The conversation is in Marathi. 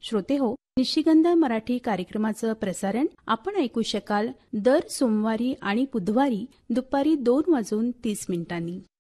श्रोते हो, निशिगंध मराठी कार्यक्रमाचं प्रसारण आपण ऐकू शकाल दर सोमवारी आणि बुधवारी दुपारी 2:30 वाजून.